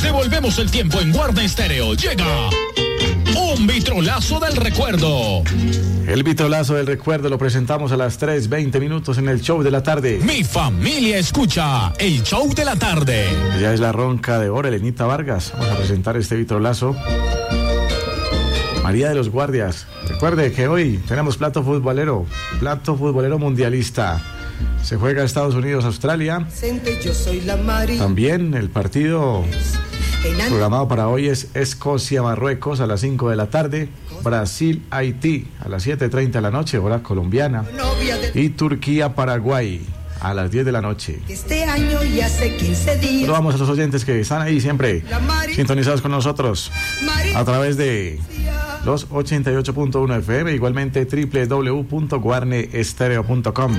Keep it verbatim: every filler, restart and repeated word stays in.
Devolvemos el tiempo en Guardia Estéreo. Llega un vitrolazo del recuerdo. El vitrolazo del recuerdo lo presentamos a las tres veinte minutos en el show de la tarde. Mi familia escucha el show de la tarde. Ya es la ronca de oro, Elenita Vargas. Vamos a presentar este vitrolazo. María de los Guardias. Recuerde que hoy tenemos plato futbolero, plato futbolero mundialista. Se juega Estados Unidos-Australia. También el partido programado para hoy es Escocia-Marruecos a las cinco de la tarde, Brasil-Haití a las siete treinta de la noche, hora colombiana, y Turquía-Paraguay a las diez de la noche. Este año y hace quince días. Saludamos a los oyentes que están ahí siempre sintonizados con nosotros a través de los ochenta y ocho punto uno F M, igualmente doble u doble u doble u punto guarne estéreo punto com.